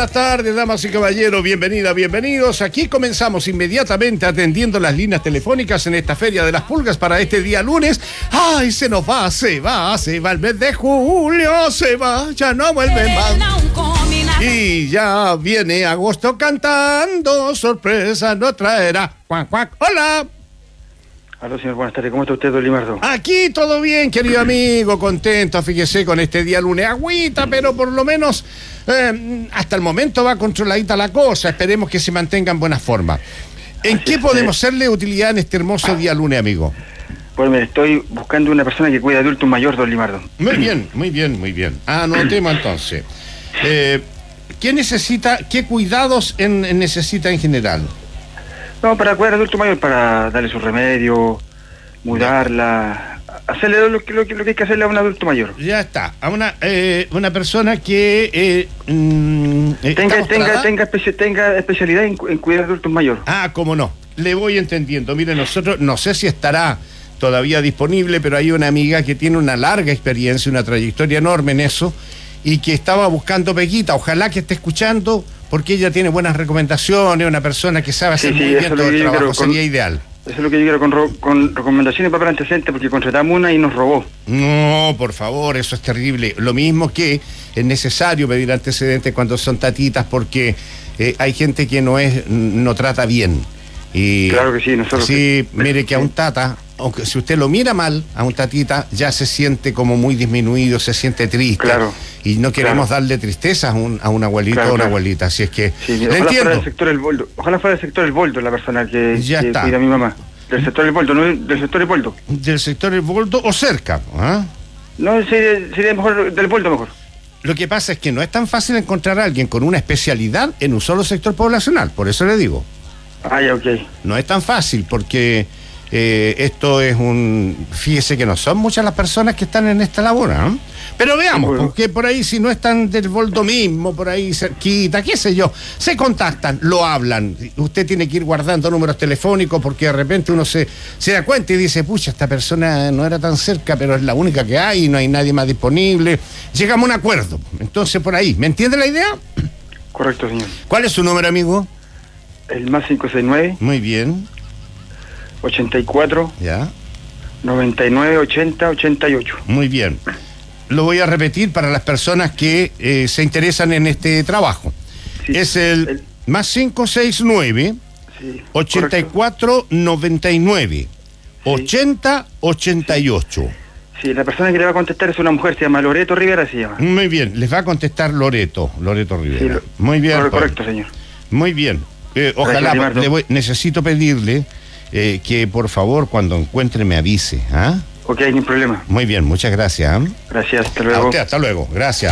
buenas tardes, damas y caballeros, bienvenidos. Aquí comenzamos inmediatamente atendiendo las líneas telefónicas en esta Feria de las Pulgas para este día lunes. ¡Ay, se va el mes de julio, se va, ya no vuelve más! Y ya viene agosto cantando, sorpresa no traerá. ¡Cuac, cuac! ¡Hola! Aló, señor, buenas tardes. ¿Cómo está usted, don Limardo? Aquí todo bien, querido amigo, contento, fíjese, con este día lunes. Agüita, pero por lo menos hasta el momento va controladita la cosa. Esperemos que se mantenga en buena forma. ¿En qué podemos serle utilidad en este hermoso día lunes, amigo? Pues mire, estoy buscando una persona que cuida de adulto mayor, don Limardo. Muy bien. Anotemos entonces. ¿Qué necesita, qué cuidados necesita en general? No, para cuidar al adulto mayor, para darle su remedio, mudarla, hacerle lo que hay que hacerle a un adulto mayor. Ya está. A una persona que tenga especialidad en cuidar de adultos mayores. Ah, cómo no. Le voy entendiendo. Mire, nosotros, no sé si estará todavía disponible, pero hay una amiga que tiene una larga experiencia, una trayectoria enorme en eso, y que estaba buscando peguita. Ojalá que esté escuchando, porque ella tiene buenas recomendaciones, una persona que sabe hacer muy bien todo el trabajo, sería ideal. Eso es lo que yo quiero, con recomendaciones para antecedentes, porque contratamos una y nos robó. No, por favor, eso es terrible. Lo mismo que es necesario pedir antecedentes cuando son tatitas, porque hay gente que no trata bien. Y claro que sí, nosotros... Sí, mire que a un tata, aunque si usted lo mira mal, a un tatita ya se siente como muy disminuido, se siente triste. Claro. Y no queremos darle tristeza a un abuelito o una abuelita, así es que... Sí, le entiendo. Ojalá fuera del sector del Boldo la persona que cuida a mi mamá. Del sector del Boldo, no del sector del Boldo. Del sector del Boldo o cerca, ¿ah? No, sería mejor del Boldo mejor. Lo que pasa es que no es tan fácil encontrar a alguien con una especialidad en un solo sector poblacional, por eso le digo. Ah, ya, ok. No es tan fácil porque esto es fíjese que no son muchas las personas que están en esta labor, ¿no? Pero veamos, sí, porque por ahí si no están del Boldo mismo, por ahí cerquita, qué sé yo, se contactan, lo hablan. Usted tiene que ir guardando números telefónicos porque de repente uno se da cuenta y dice, pucha, esta persona no era tan cerca, pero es la única que hay, no hay nadie más disponible. Llegamos a un acuerdo. Entonces por ahí, ¿me entiende la idea? Correcto, señor. ¿Cuál es su número, amigo? El más 569. Muy bien. 84. Ya. 99, 80, 88. Muy bien. Lo voy a repetir para las personas que se interesan en este trabajo. Sí, es el más 569, sí, 84, correcto. 99, sí. 80, 88. Sí, la persona que le va a contestar es una mujer, se llama Loreto Rivera, se llama. Muy bien, les va a contestar Loreto Rivera. Sí, muy bien. Correcto, señor. Muy bien. Ojalá, necesito pedirle que por favor cuando encuentre me avise, ¿ah? Ok, ningún problema. Muy bien, muchas gracias. Gracias, hasta luego. A usted, hasta luego, gracias.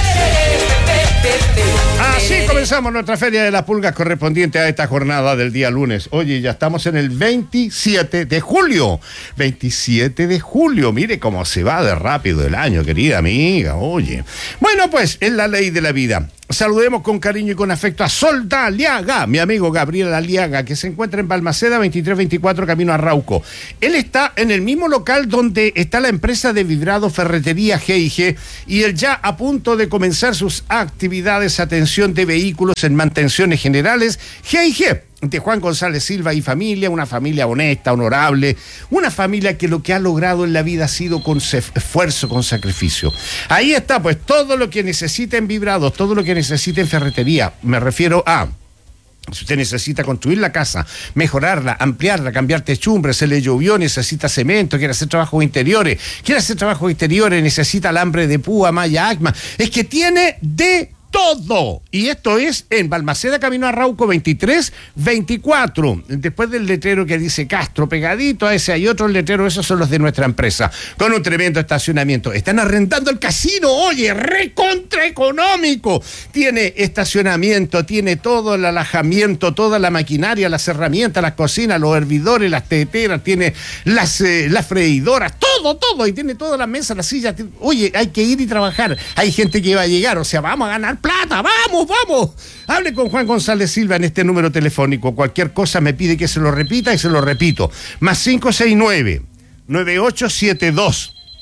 Así comenzamos nuestra Feria de las Pulgas correspondiente a esta jornada del día lunes. Oye, ya estamos en el 27 de julio. 27 de julio, mire cómo se va de rápido el año, querida amiga, oye. Bueno, pues, es la ley de la vida. Saludemos con cariño y con afecto a Solda Aliaga, mi amigo Gabriel Aliaga, que se encuentra en Balmaceda 2324 camino a Rauco. Él está en el mismo local donde está la empresa de vibrado Ferretería G&G y él ya a punto de comenzar sus actividades, atención de vehículos en mantenciones generales. G&G de Juan González Silva y familia, una familia honesta, honorable, una familia que lo que ha logrado en la vida ha sido con esfuerzo, con sacrificio. Ahí está, pues, todo lo que necesita en vibrados, todo lo que necesita en ferretería. Me refiero a... Si usted necesita construir la casa, mejorarla, ampliarla, cambiar techumbre, se le llovió, necesita cemento, quiere hacer trabajos interiores, necesita alambre de púa, malla, acma, es que tiene de todo. Y esto es en Balmaceda, camino a Rauco 2324. Después del letrero que dice Castro, pegadito a ese hay otro letrero, esos son los de nuestra empresa, con un tremendo estacionamiento. Están arrendando el casino, oye, recontra económico. Tiene estacionamiento, tiene todo el alojamiento, toda la maquinaria, las herramientas, las cocinas, los hervidores, las teteras, tiene las freidoras, todo, y tiene todas las mesas, las sillas. Oye, hay que ir y trabajar. Hay gente que va a llegar, o sea, vamos a ganar plata, vamos. Hable con Juan González Silva en este número telefónico. Cualquier cosa me pide que se lo repita y se lo repito. Más 569-9872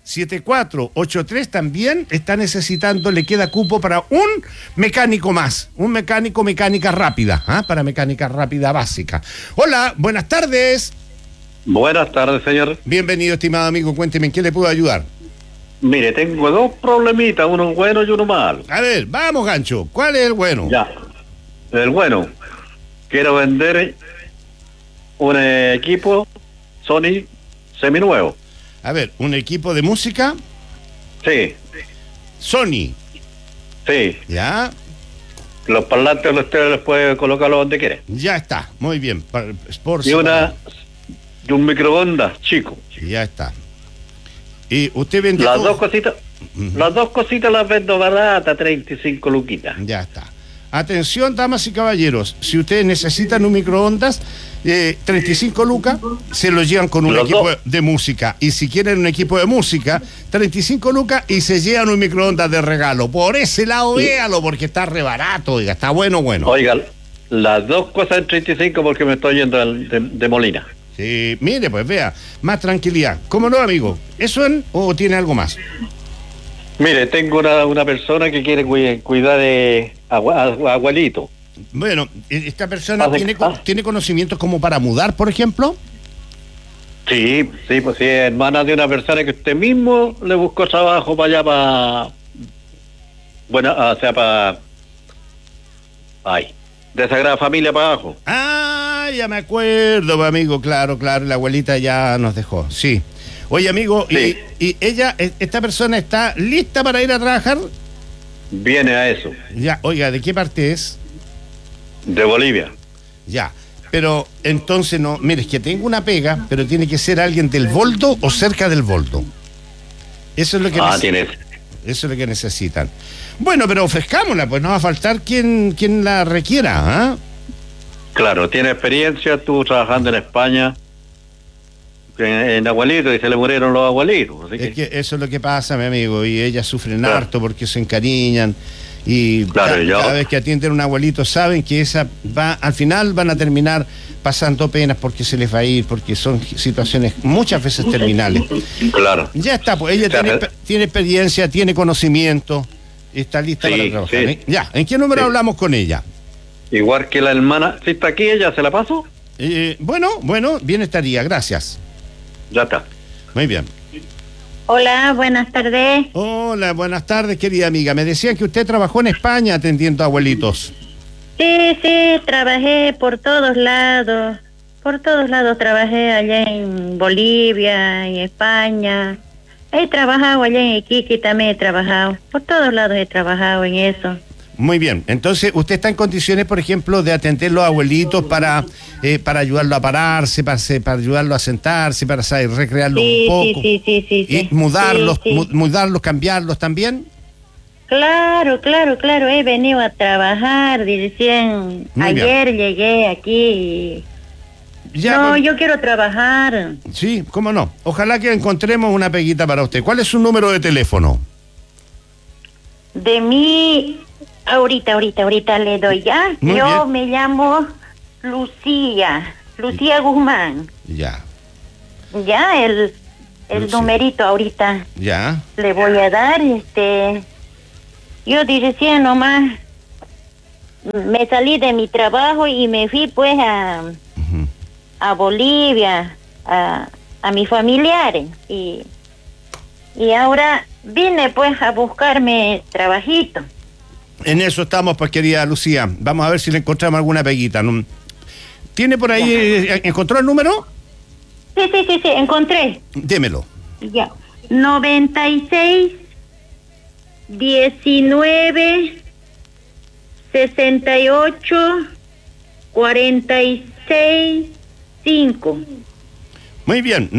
7483 también está necesitando, le queda cupo para un mecánico más, un mecánica rápida, para mecánica rápida básica. Hola, buenas tardes. Buenas tardes, señor. Bienvenido, estimado amigo, cuénteme, ¿en qué le puedo ayudar? Mire, tengo dos problemitas, uno bueno y uno malo. A ver, vamos, Gancho, ¿cuál es el bueno? Ya, el bueno, quiero vender un equipo Sony seminuevo. A ver, ¿un equipo de música? Sí, Sony. sí. Ya, Los parlantes los ustedes les puede colocarlo donde quiere. ya está, muy bien. Y un microondas chico. Ya está. ¿Y usted vende Las todo? dos cositas, las dos cositas las vendo baratas, 35 luquitas. Ya está. Atención, damas y caballeros, si ustedes necesitan un microondas, 35 lucas, se lo llevan con un Los equipo dos. de música. Y si quieren un equipo de música, 35 lucas y se llevan un microondas de regalo. Por ese lado, véalo, porque está re barato, oiga, está bueno. Oiga, las dos cosas en 35 porque me estoy yendo de Molina. Sí, mire, pues vea, más tranquilidad. ¿Cómo no, amigo? ¿Eso o tiene algo más? Mire, tengo una persona que quiere cuidar de abuelito. Bueno, ¿esta persona Ah, tiene conocimientos como para mudar, por ejemplo? Sí, pues sí, es hermana de una persona que usted mismo le buscó trabajo para allá, bueno, o sea, de Sagrada Familia para abajo. Ah, ya me acuerdo, amigo, claro, la abuelita ya nos dejó, sí. Oye, amigo, Sí. y ella, esta persona está lista para ir a trabajar. Viene a eso, Ya, oiga, ¿de qué parte es? de Bolivia. Ya, pero entonces no, mire, es que tengo una pega, pero tiene que ser alguien del Voldo o cerca del Voldo. Eso es lo que Tienes. eso es lo que necesitan. Bueno, pero ofrezcámosla, pues no va a faltar quien la requiera, ¿ah? Claro, tiene experiencia, estuvo trabajando en España, en abuelitos, y se le murieron los abuelitos. Así Es que eso es lo que pasa, mi amigo, y ellas sufren harto porque se encariñan y Claro, cada vez que atienden a un abuelito saben que al final van a terminar pasando penas porque se les va a ir, porque son situaciones muchas veces terminales. Claro. Ya está, pues ella tiene experiencia, tiene conocimiento, está lista para trabajar. Sí. ¿Eh? Ya, ¿en qué número hablamos con ella? Igual que la hermana, si está aquí ella, ¿se la paso? Bueno, bien estaría, gracias. Ya está. Muy bien. Hola, buenas tardes. Hola, buenas tardes, querida amiga. Me decían que usted trabajó en España atendiendo a abuelitos. Sí, trabajé por todos lados. Por todos lados trabajé allá en Bolivia, en España. He trabajado allá en Iquique, también he trabajado. Por todos lados he trabajado en eso. Muy bien, entonces usted está en condiciones, por ejemplo, de atender a los abuelitos para ayudarlo a pararse, para ayudarlo a sentarse, para recrearlo un poco. Sí. Y mudarlos, Sí. mudarlos, cambiarlos también. Claro. He venido a trabajar. Recién Muy ayer llegué aquí. Ya, Yo quiero trabajar. Sí, cómo no. Ojalá que encontremos una peguita para usted. ¿Cuál es su número de teléfono? De mí, ahorita le doy ya. Muy Yo bien. me llamo Lucía Guzmán. Ya, Ya, el Lucía. numerito ahorita ya. le voy a dar. Yo recién nomás me salí de mi trabajo y me fui pues Ujú. a Bolivia, a mis familiares. Y ahora vine pues a buscarme trabajito. En eso estamos, pues, querida Lucía. Vamos a ver si le encontramos alguna peguita. ¿No? ¿Tiene por ahí, encontró el número? Sí, encontré. Démelo. Ya. 96 19 68 46 5. Muy bien,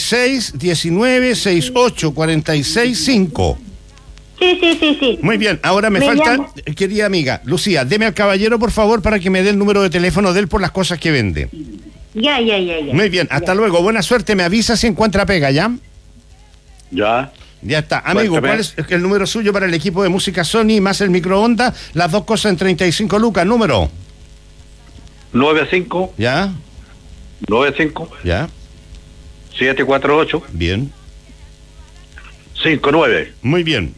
96-19-68-46-5. Sí. Muy bien, ahora me Me falta, llamo. querida amiga, Lucía, deme al caballero, por favor, para que me dé el número de teléfono de él por las cosas que vende. Ya. Muy bien, hasta luego, buena suerte, me avisa si encuentra pega, ¿ya? Ya. Ya está. Amigo, Cuéntame. ¿cuál es el número suyo para el equipo de música Sony más el microondas? Las dos cosas en 35 lucas, número. 95 ¿Ya? 95 ¿Ya? 748 Bien. 59. Muy bien.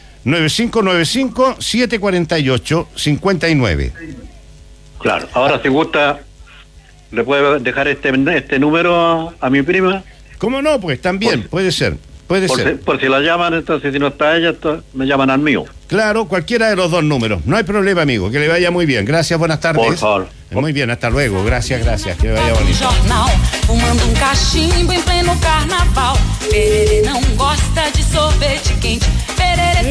9595-748-59. Claro. Ahora, si gusta, le puedo dejar este número a mi prima. ¿Cómo no? Pues también, puede ser. Puede ser. Por si la llaman, entonces si no está ella, me llaman al mío. Claro, cualquiera de los dos números. No hay problema, amigo. Que le vaya muy bien. Gracias, buenas tardes. Por favor. Muy bien, hasta luego. Gracias. Que le vaya bonito. Jornal, fumando cachimbo em pleno carnaval. Perere não gosta de sorvete quente. Perere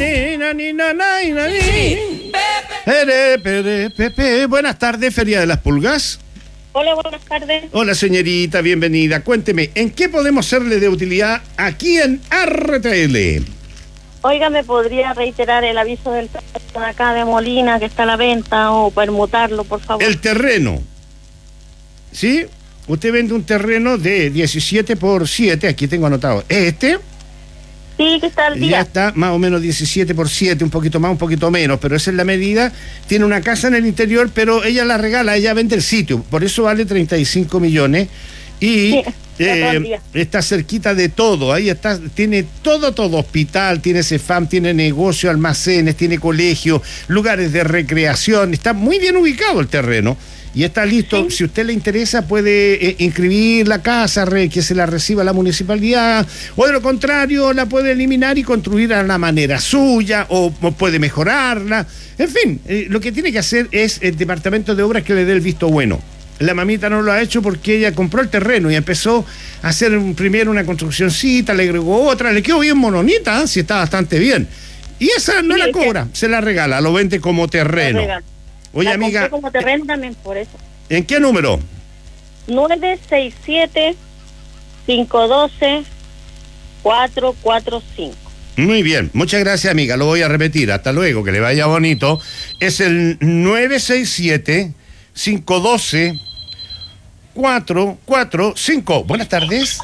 Pepe. Buenas tardes, Feria de las Pulgas. Hola, buenas tardes. Hola, señorita, bienvenida. Cuénteme, ¿en qué podemos serle de utilidad aquí en RTL? Oiga, ¿me podría reiterar el aviso del terreno de acá de Molina que está a la venta o permutarlo, por favor? El terreno. ¿Sí? Usted vende un terreno de 17 por 7, aquí tengo anotado. ¿Este? Sí, que está al día. Ya está, más o menos 17 por 7, un poquito más, un poquito menos, pero esa es la medida. Tiene una casa en el interior, pero ella la regala, ella vende el sitio, por eso vale 35 millones. Y sí, está cerquita de todo, ahí está, tiene todo, hospital, tiene CEFAM, tiene negocio, almacenes, tiene colegio, lugares de recreación, está muy bien ubicado el terreno. Y está listo, sí. Si a usted le interesa puede inscribir la casa, que se la reciba la municipalidad, o de lo contrario la puede eliminar y construir a la manera suya, o puede mejorarla. En fin, lo que tiene que hacer es el departamento de obras que le dé el visto bueno. La mamita no lo ha hecho porque ella compró el terreno y empezó a hacer primero una construccioncita, le agregó otra, le quedó bien mononita, si está bastante bien. Y esa no la cobra, se la regala, lo vende como terreno. Oye, amiga, como terreno también, por eso. ¿En qué número? 967-512-445. Muy bien, muchas gracias, amiga, lo voy a repetir, hasta luego, que le vaya bonito. Es el 967-512-445. Buenas tardes.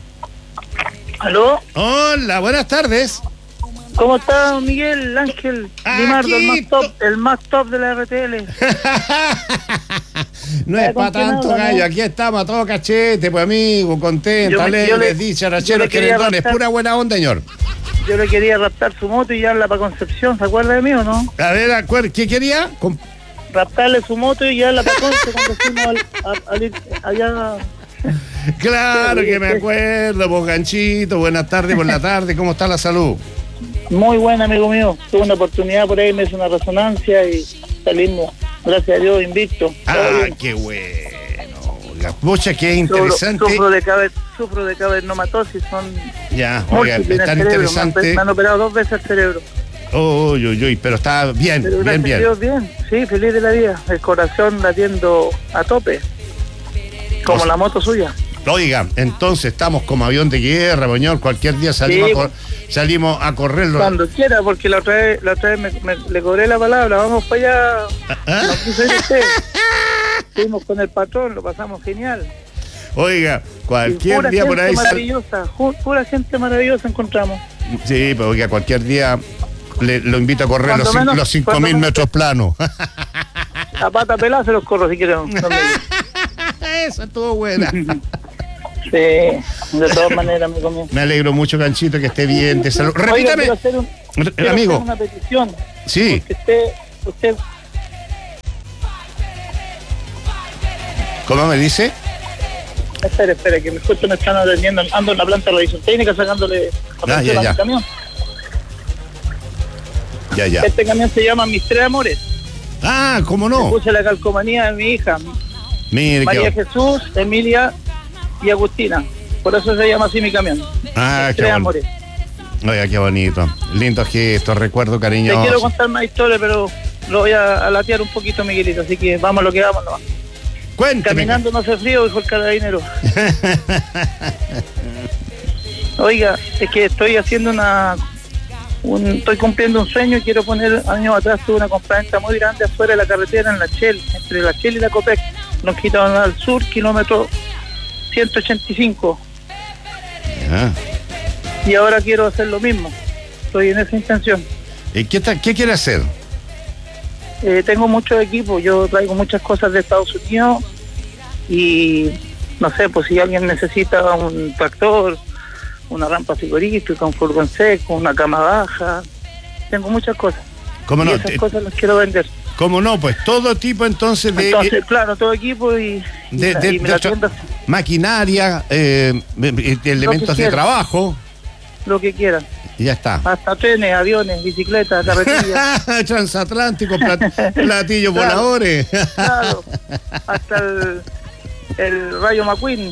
¿Aló? Hola, buenas tardes. ¿Cómo está, don Miguel Ángel Limardo, el más top de la RTL? No es para tanto, gallo. Aquí estamos a todo cachete, pues, amigo, contento, alegres, dicharacheros, querendones, pura buena onda, señor. Yo le quería raptar su moto y llevarla para Concepción, ¿se acuerda de mí o no? A ver, ¿qué quería? Raptarle su moto y llevarla para Concepción cuando fuimos al ir allá. Claro que me acuerdo, pues, Ganchito, buenas tardes por la tarde, ¿cómo está la salud? Muy buena, amigo mío. Tuve una oportunidad por ahí, me hizo una resonancia y salimos, gracias a Dios, invicto. Qué bueno. La pocha que es interesante. Sufro de cavernomatosis, son ya, oiga, es tan interesante. Me han operado 2 veces el cerebro. Pero está bien, pero bien. Dios, bien, sí, feliz de la vida. El corazón latiendo a tope, como la moto suya. Oiga, entonces estamos como avión de guerra, señor. Cualquier día salimos a correrlo. Cuando quiera, porque la otra vez le cobré la palabra, vamos para allá. No quise ir usted. Fuimos con el patrón, lo pasamos genial. Oiga, cualquier día por ahí. Pura gente maravillosa encontramos. Sí, pero oiga, cualquier día lo invito a correr los 5.000 metros planos. A pata pelada se los corro si quieren. Esa estuvo buena. Sí, de todas maneras, amigo mío. Me alegro mucho, Ganchito, que esté bien. Te saludo. Repítame, quiero amigo. hacer una petición. Sí. Porque usted. ¿Cómo me dice? Espera, que justo me están atendiendo. Ando en la planta de revisión técnica sacándole a mi camión. Ya. Este camión se llama Mis Tres Amores. ¿Cómo no? Le puse la calcomanía de mi hija. Mire, María Jesús, Emilia y Agustina. Por eso se llama así mi camión. Tres Amores. Oiga, qué bonito. Lindo gesto, recuerdo cariñoso. Te quiero contar más historia, pero lo voy a latear un poquito, Miguelito. Así que vamos a lo que vamos nomás. Cuénteme. Caminando no hace frío, dijo el carabinero. Oiga, es que estoy haciendo estoy cumpliendo un sueño y quiero poner, años atrás tuve una compraventa muy grande afuera de la carretera en la Shell, entre la Shell y la Copec. Nos quitaron al sur, kilómetro 185. Y ahora quiero hacer lo mismo. Estoy en esa intención. ¿Y qué quiere hacer? Tengo muchos equipos, yo traigo muchas cosas de Estados Unidos y no sé, pues si alguien necesita un tractor, una rampa frigorífica, un furgón seco, una cama baja. Tengo muchas cosas. ¿Cómo Y no? esas cosas las quiero vender. ¿Cómo no? Pues todo tipo entonces de... Entonces, claro, todo equipo y me la tienda, maquinaria, elementos de quieran. trabajo. lo que quieran. Y ya está. Hasta trenes, aviones, bicicletas, carretillas. Transatlántico, platillos Claro. voladores. Claro, hasta el Rayo McQueen.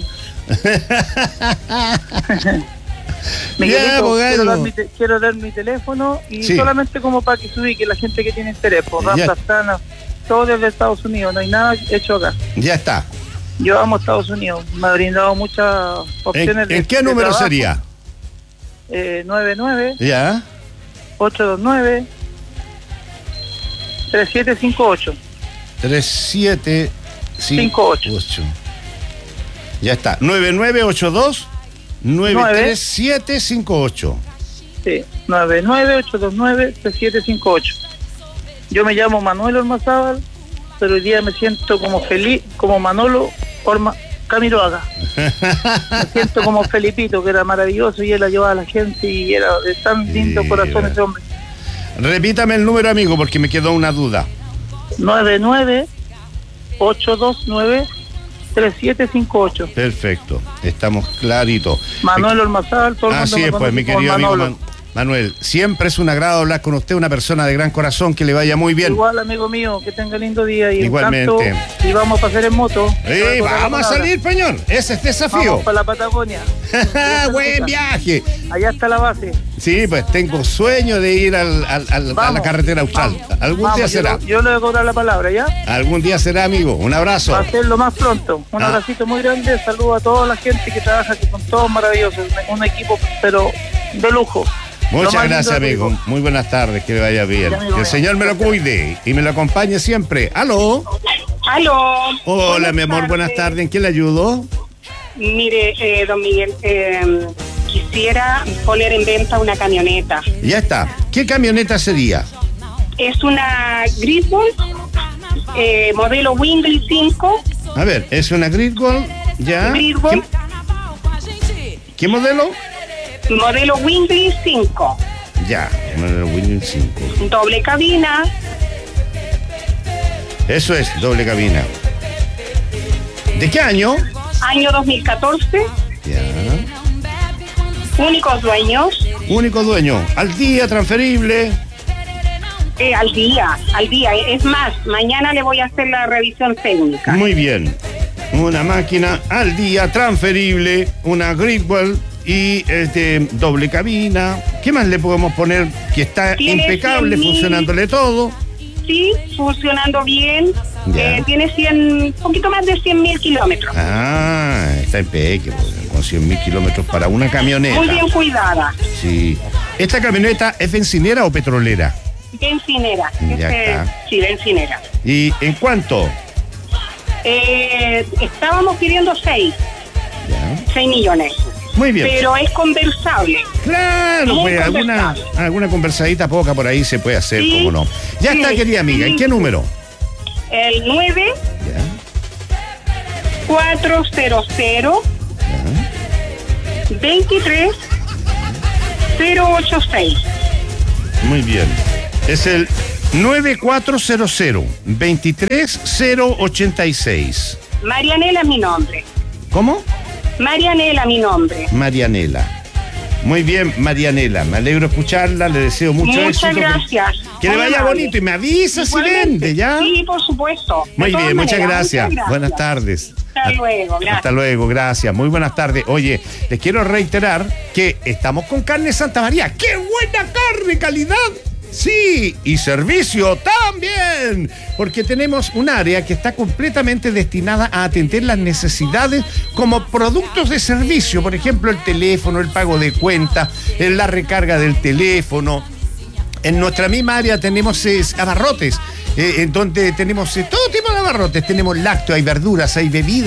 Miguelito, Ya, quiero dar mi teléfono y Sí. solamente como para que se ubique la gente que tiene interés, por Ya. raza sana, todo desde Estados Unidos, no hay nada hecho acá. Ya está. Yo amo Estados Unidos, me ha brindado muchas opciones. ¿En qué número trabajo. sería? 99 Ya. 829 3758. 3758. Ya está. 9982 93758. Sí, 99-829-3758. Yo me llamo Manuel Ormazábal, pero hoy día me siento como feliz, como Manolo Camiroaga. Me siento como Felipito, que era maravilloso y él ayudaba a la gente y era de tan lindo Sí, corazón bueno. ese hombre. Repítame el número, amigo, porque me quedó una duda. 99-829-3758. Perfecto. Estamos claritos. Manuel Ormazábal, todo el mundo Así me es, pues, conoce mi como querido amigo Manolo. Manuel. Siempre es un agrado hablar con usted, una persona de gran corazón, que le vaya muy bien. Igual, amigo mío, que tenga lindo día y Igualmente. encanto, y vamos a pasar en moto. Vamos a salir, señor. Ese es desafío. Vamos para la Patagonia. Buen viaje. Allá está la base. Sí, pues tengo sueño de ir a la Vamos, carretera austral. vamos, Algún vamos, día será. Yo le voy a cobrar la palabra, ¿ya? Algún día será, amigo. Un abrazo. Va a ser lo más pronto. Un Ah. abracito muy grande. Saludo a toda la gente que trabaja aquí, son todos maravillosos. Un equipo, pero de lujo. Lo Muchas más lindo gracias, del amigo. equipo. Muy buenas tardes, que le vaya bien. Ya, amigo, Que el Señor me lo cuide y me lo acompañe siempre. ¿Aló? Aló. Hola, mi amor, buenas tardes. ¿En qué le ayudo? Mire, don Miguel, quisiera poner en venta una camioneta. Ya está. ¿Qué camioneta sería? Es una Griswold, modelo Wingley 5. A ver, es una Gridgold, ¿ya? Griswold, ¿Qué modelo? modelo Wingley 5. Ya, modelo Windows 5. Doble cabina. Eso es, doble cabina. ¿De qué año? Año 2014. Ya. Únicos dueños. Único dueño. Al día, transferible. Al día. Es más, mañana le voy a hacer la revisión técnica. Muy bien. Una máquina al día, transferible, una Gridwell y doble cabina. ¿Qué más le podemos poner? Que está Tiene impecable, 100.000. funcionándole todo. Sí, funcionando bien. Ya. Tiene 100, poquito más de 100.000 kilómetros. Ah, está impecable, con 100.000 kilómetros para una camioneta. Muy bien cuidada. Sí. ¿Esta camioneta es bencinera o petrolera? Bencinera. Ya está. Sí, bencinera. ¿Y en cuánto? Estábamos pidiendo 6 Ya. millones. Muy bien. Pero es conversable. Claro, Muy pues conversable. alguna conversadita poca por ahí se puede hacer, Sí, cómo no. Ya sí, está, querida amiga. ¿En sí. qué número? El 9 Ya. 400 23 086. Muy bien. Es el 9400 23086. Marianela es mi nombre. ¿Cómo? Marianela mi nombre. Marianela. Muy bien, Marianela. Me alegro escucharla. Le deseo mucho éxito. Muchas gracias. Que le Muy vaya amable. bonito y me avisa si Igualmente. vende, ¿ya? Sí, por supuesto. De Muy todas bien, muchas maneras, gracias. Buenas tardes. Hasta luego, gracias. Hasta luego, gracias. Muy buenas tardes. Oye, les quiero reiterar que estamos con Carne Santa María. ¡Qué buena carne, calidad! Sí, y servicio también, porque tenemos un área que está completamente destinada a atender las necesidades como productos de servicio, por ejemplo, el teléfono, el pago de cuenta, la recarga del teléfono. En nuestra misma área tenemos abarrotes, en donde tenemos todo tipo de abarrotes. Tenemos lácteos, hay verduras, hay bebidas,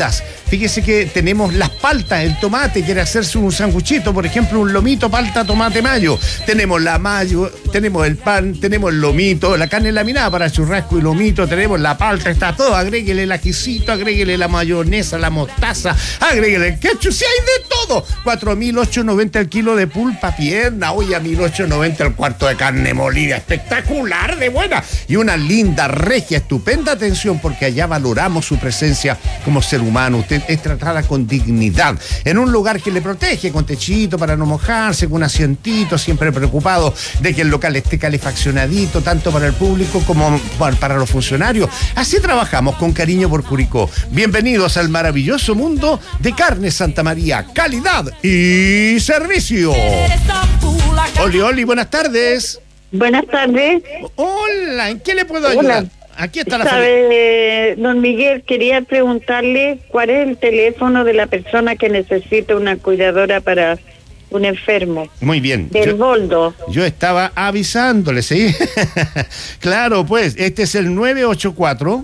Fíjese que tenemos las paltas, el tomate, quiere hacerse un sanguchito, por ejemplo, un lomito, palta, tomate, mayo. Tenemos la mayo, tenemos el pan, tenemos el lomito, la carne laminada para churrasco y lomito, tenemos la palta, está todo. Agréguele el ajicito, agréguele la mayonesa, la mostaza, agréguele el ketchup, si hay de todo. 4.890 el kilo de pulpa pierna, hoy a 1.890 el cuarto de carne molida, espectacular, de buena. Y una linda, regia, estupenda atención, porque allá valoramos su presencia como ser humano. Usted es tratada con dignidad, en un lugar que le protege, con techito para no mojarse, con un asientito, siempre preocupado de que el local esté calefaccionadito, tanto para el público como para los funcionarios. Así trabajamos con cariño por Curicó. Bienvenidos al maravilloso mundo de Carne Santa María, calidad y servicio. Oli, buenas tardes. Buenas tardes. Hola, ¿en qué le puedo ayudar? Aquí está la ¿Sabe, don Miguel? Quería preguntarle cuál es el teléfono de la persona que necesita una cuidadora para un enfermo. Muy bien. Del Boldo. Yo estaba avisándole, ¿sí? Claro, pues, este es el 984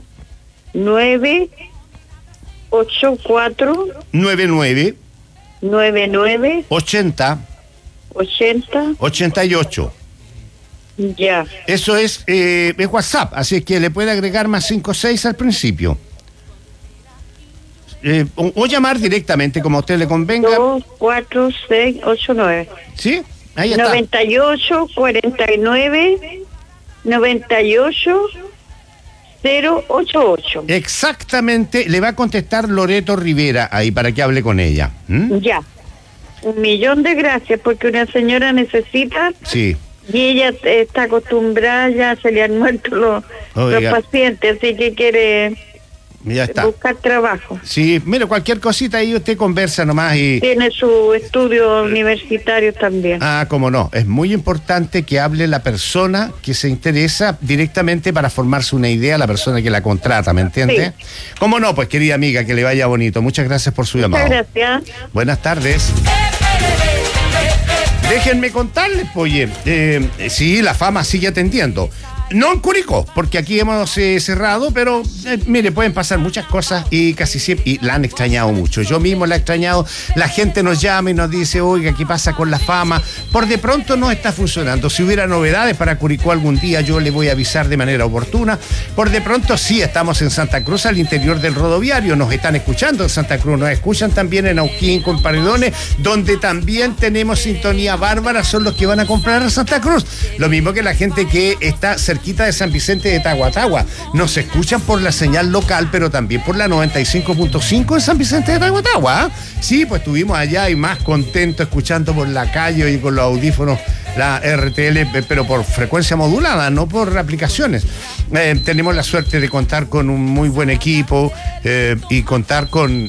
99 80 88. Ya. Eso es WhatsApp, así es que le puede agregar más 56 al principio. O llamar directamente, como a usted le convenga. 24689. ¿Sí? Ahí está. 98 49 98 088. Exactamente, le va a contestar Loreto Rivera ahí para que hable con ella. Ya. 1.000.000 de gracias, porque una señora necesita. Sí. Y ella está acostumbrada, ya se le han muerto los pacientes, así que quiere buscar trabajo. Sí, mire, cualquier cosita ahí usted conversa nomás y... Tiene su estudio universitario también. Ah, cómo no, es muy importante que hable la persona que se interesa directamente para formarse una idea, la persona que la contrata, ¿me entiende? Sí. Cómo no, pues querida amiga, que le vaya bonito. Muchas gracias por su llamado. Muchas gracias. Buenas tardes. Déjenme contarles, oye, sí, la fama sigue atendiendo. No en Curicó, porque aquí hemos cerrado, pero mire, pueden pasar muchas cosas y casi siempre, y la han extrañado mucho. Yo mismo la he extrañado, la gente nos llama y nos dice, oiga, ¿qué pasa con la fama? Por de pronto no está funcionando. Si hubiera novedades para Curicó algún día, yo le voy a avisar de manera oportuna. Por de pronto sí, estamos en Santa Cruz, al interior del rodoviario, nos están escuchando en Santa Cruz, nos escuchan también en Auquín, con Paredones, donde también tenemos sintonía bárbara, son los que van a comprar a Santa Cruz. Lo mismo que la gente que está cerquita de San Vicente de Tahuatahua. Nos escuchan por la señal local, pero también por la 95.5 de San Vicente de Tahuatahua. Sí, pues estuvimos allá y más contentos escuchando por la calle y con los audífonos la RTL, pero por frecuencia modulada, no por aplicaciones. Tenemos la suerte de contar con un muy buen equipo y contar con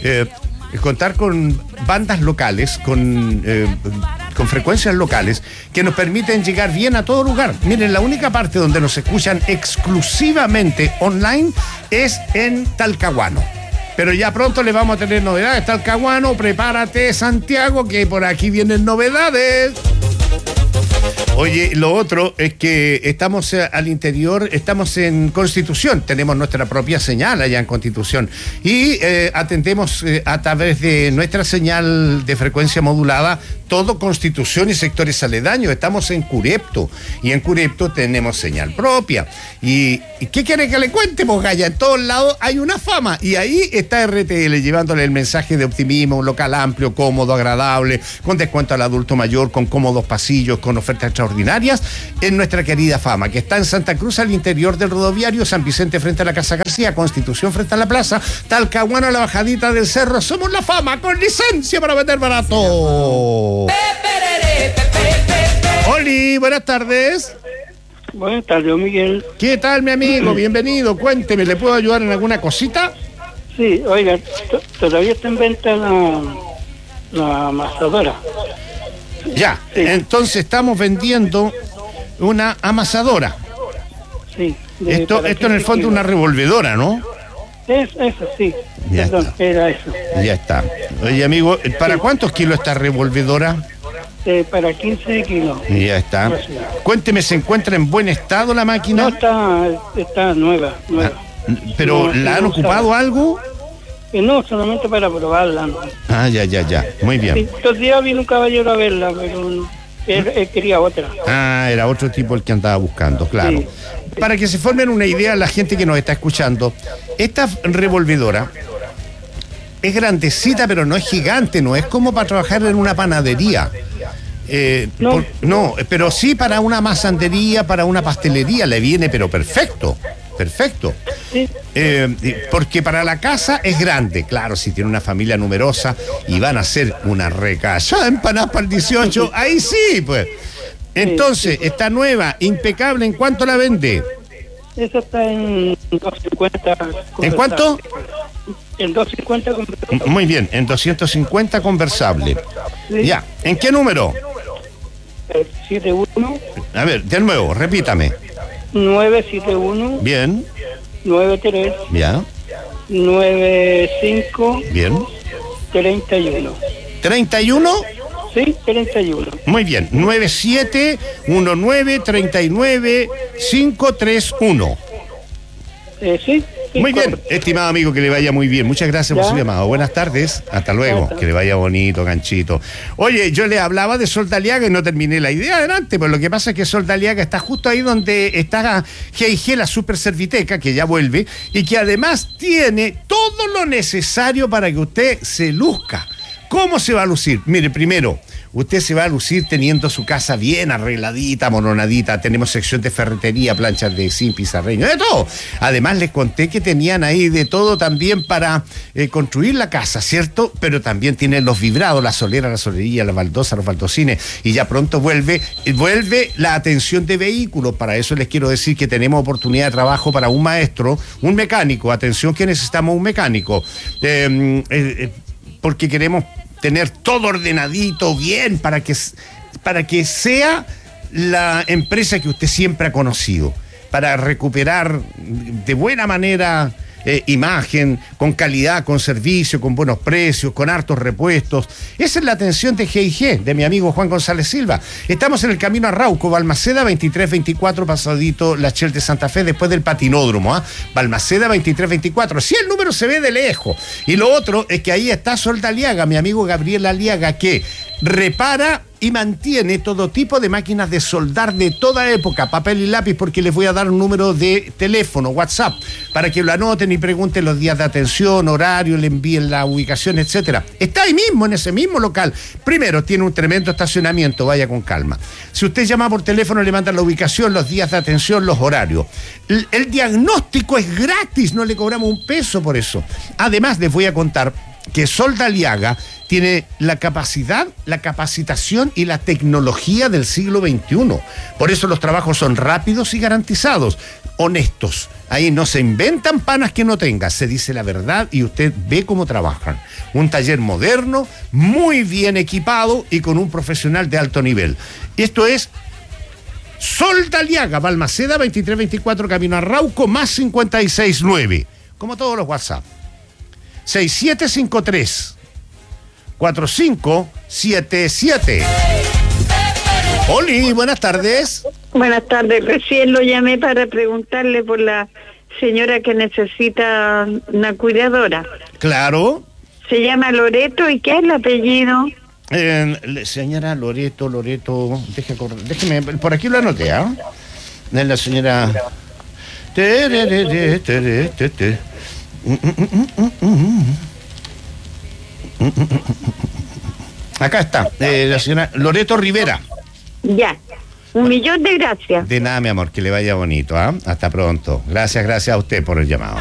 bandas locales, con frecuencias locales que nos permiten llegar bien a todo lugar. Miren, la única parte donde nos escuchan exclusivamente online es en Talcahuano. Pero ya pronto le vamos a tener novedades. Talcahuano, prepárate, Santiago, que por aquí vienen novedades. Oye, lo otro es que estamos al interior, estamos en Constitución, tenemos nuestra propia señal allá en Constitución y atendemos a través de nuestra señal de frecuencia modulada todo Constitución y sectores aledaños. Estamos en Curepto y en Curepto tenemos señal propia. ¿Y qué quiere que le cuente? Pues allá en todos lados hay una fama y ahí está RTL llevándole el mensaje de optimismo, un local amplio, cómodo, agradable, con descuento al adulto mayor, con cómodos pasillos, con ofertas extraordinarias en nuestra querida fama, que está en Santa Cruz, al interior del rodoviario, San Vicente frente a la Casa García, Constitución frente a la plaza, Talcahuano a la bajadita del cerro. Somos la fama con licencia para vender barato. Oli, buenas tardes. Buenas tardes, Miguel. ¿Qué tal, mi amigo? Bienvenido. Cuénteme, ¿le puedo ayudar en alguna cosita? Sí, oiga, todavía está en venta la amasadora. Ya, sí. Entonces estamos vendiendo una amasadora. Sí. Esto en el fondo es una revolvedora, ¿no? Eso, sí. Ya Perdón, está. era eso. Ya está. Oye, amigo, ¿para cuántos kilos esta revolvedora? Para 15 kilos. Ya está. Cuénteme, ¿se encuentra en buen estado la máquina? No, está nueva. ¿Pero no, la han ocupado algo? No, solamente para probarla, ¿no? Ah, ya. Muy bien. Sí, estos días vino un caballero a verla, pero él quería otra. Ah, era otro tipo el que andaba buscando, claro. Sí. Para que se formen una idea la gente que nos está escuchando, esta revolvedora es grandecita, pero no es gigante, no es como para trabajar en una panadería. No, pero sí para una masandería, para una pastelería le viene, pero perfecto. Sí. Porque para la casa es grande, claro, si tiene una familia numerosa y van a hacer una recallada empanadas para el 18, ahí sí, pues. Entonces, está nueva, impecable, ¿en cuánto la vende? Eso está en 250. ¿En cuánto? En 250 conversable. Muy bien, en 250 conversable. Sí. Ya, ¿en qué número? 71. A ver, de nuevo, repítame. 971. Bien, 93. ya, 95. bien. 31. ¿31? Sí, 31. Muy bien, 9719395531. Sí. Muy bien, correcto. estimado amigo, que le vaya muy bien. Muchas gracias por Ya. su llamado. Buenas tardes. Hasta luego. Hasta. Que le vaya bonito, ganchito. Oye, yo le hablaba de Sol de Aliaga y no terminé la idea adelante, pero lo que pasa es que Sol de Aliaga está justo ahí donde está G&G, la Super Serviteca, que ya vuelve, y que además tiene todo lo necesario para que usted se luzca. ¿Cómo se va a lucir? Mire, primero, usted se va a lucir teniendo su casa bien arregladita, mononadita. Tenemos sección de ferretería, planchas de zinc, pizarreño, de todo. Además, les conté que tenían ahí de todo también para construir la casa, ¿cierto? Pero también tienen los vibrados, la solera, la solería, la baldosa, los baldocines. Y ya pronto vuelve la atención de vehículos. Para eso les quiero decir que tenemos oportunidad de trabajo para un maestro, un mecánico. Atención que necesitamos un mecánico. Porque queremos tener todo ordenadito, bien, para que sea la empresa que usted siempre ha conocido, para recuperar de buena manera imagen, con calidad, con servicio, con buenos precios, con hartos repuestos. Esa es la atención de G&G, de mi amigo Juan González Silva. Estamos en el camino a Rauco, Balmaceda 2324, pasadito la Shell de Santa Fe, después del patinódromo, Balmaceda 2324. Sí, el número se ve de lejos. Y lo otro es que ahí está Sol de Aliaga, mi amigo Gabriel Aliaga, que repara y mantiene todo tipo de máquinas de soldar de toda época, papel y lápiz, porque les voy a dar un número de teléfono, WhatsApp, para que lo anoten y pregunten los días de atención, horario, le envíen la ubicación, etcétera. Está ahí mismo, en ese mismo local. Primero, tiene un tremendo estacionamiento, vaya con calma. Si usted llama por teléfono, le mandan la ubicación, los días de atención, los horarios. El diagnóstico es gratis, no le cobramos un peso por eso. Además, les voy a contar que Sol de Aliaga tiene la capacidad, la capacitación y la tecnología del siglo XXI. Por eso los trabajos son rápidos y garantizados, honestos. Ahí no se inventan panas que no tenga, se dice la verdad y usted ve cómo trabajan. Un taller moderno, muy bien equipado y con un profesional de alto nivel. Esto es Sol de Aliaga, Balmaceda 2324, camino a Rauco, más 569. Como todos los WhatsApp. 6753-4577. Oli, buenas tardes. Buenas tardes. Recién lo llamé para preguntarle por la señora que necesita una cuidadora. Claro. Se llama Loreto. ¿Y qué es el apellido? Señora Loreto, déjeme, por aquí lo anoté, ¿ah? Es la señora... Acá está, la señora Loreto Rivera. Ya. 1.000.000 de gracias. De nada, mi amor, que le vaya bonito, ¿ah? Hasta pronto. Gracias a usted por el llamado.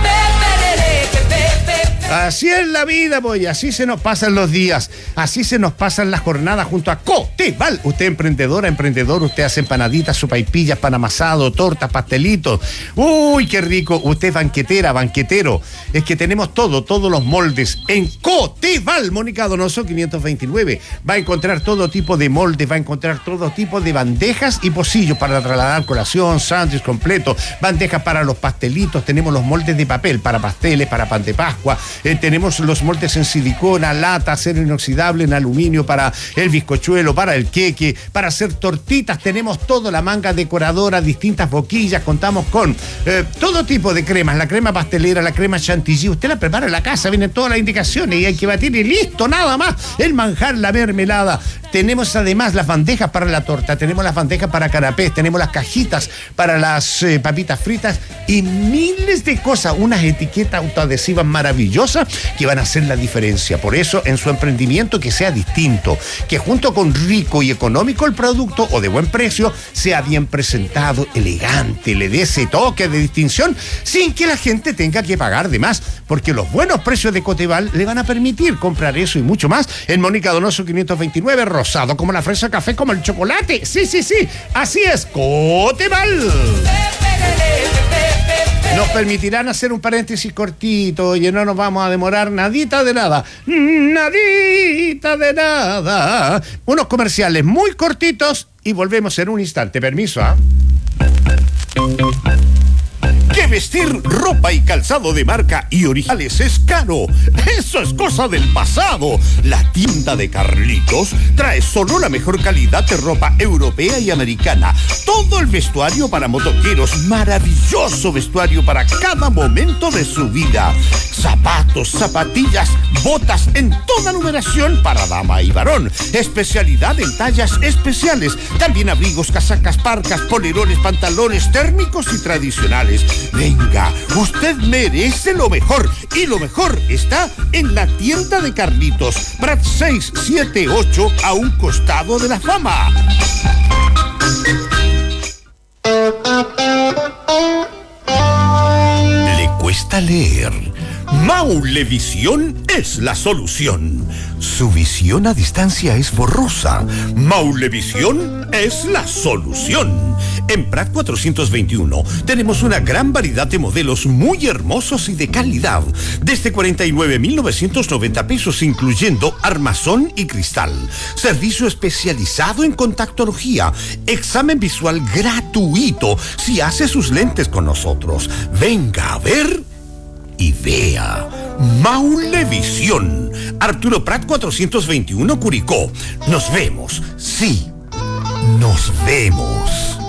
Así es la vida, pues, así se nos pasan los días, así se nos pasan las jornadas junto a Coteval. Usted emprendedora, emprendedor, usted hace empanaditas, sopaipillas, pan amasado, tortas, pastelitos. Uy, qué rico. Usted es banquetera, banquetero. Es que tenemos todos los moldes en Coteval. Mónica Donoso, 529. Va a encontrar todo tipo de moldes, va a encontrar todo tipo de bandejas y pocillos para trasladar colación, sándwich completo, bandejas para los pastelitos. Tenemos los moldes de papel para pasteles, para pan de Pascua, tenemos los moldes en silicona, lata, acero inoxidable, en aluminio para el bizcochuelo, para el queque, para hacer tortitas, tenemos toda la manga decoradora, distintas boquillas, contamos con todo tipo de cremas, la crema pastelera, la crema chantilly, usted la prepara en la casa, vienen todas las indicaciones y hay que batir y listo, nada más, el manjar, la mermelada. Tenemos además las bandejas para la torta, tenemos las bandejas para canapés, tenemos las cajitas para las papitas fritas y miles de cosas, unas etiquetas autoadhesivas maravillosas que van a hacer la diferencia. Por eso, en su emprendimiento, que sea distinto, que junto con rico y económico el producto o de buen precio, sea bien presentado, elegante, le dé ese toque de distinción sin que la gente tenga que pagar de más, porque los buenos precios de Coteval le van a permitir comprar eso y mucho más en Mónica Donoso 529, rosado como la fresa, café como el chocolate. Sí, así es, Coteval. Nos permitirán hacer un paréntesis cortito y no nos vamos a demorar nadita de nada. Unos comerciales muy cortitos y volvemos en un instante. Permiso, ¿ah? Que vestir ropa y calzado de marca y originales es caro. Eso es cosa del pasado. La tienda de Carlitos trae solo la mejor calidad de ropa europea y americana. Todo el vestuario para motoqueros. Maravilloso vestuario para cada momento de su vida. Zapatos, zapatillas, botas en toda numeración para dama y varón. Especialidad en tallas especiales. También abrigos, casacas, parcas, polerones, pantalones térmicos y tradicionales. Venga, usted merece lo mejor y lo mejor está en la tienda de Carlitos, Prat 678 a un costado de la Fama. ¿Le cuesta leer? Maulevisión es la solución. Su visión a distancia es borrosa. Maulevisión es la solución. En Prat 421 tenemos una gran variedad de modelos muy hermosos y de calidad. Desde 49.990 pesos, incluyendo armazón y cristal. Servicio especializado en contactología. Examen visual gratuito si hace sus lentes con nosotros. Venga a ver y vea. Maulevisión. Arturo Prat 421, Curicó. Nos vemos. Sí, nos vemos.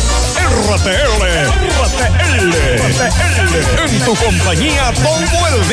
RTL. En tu compañía todo el día.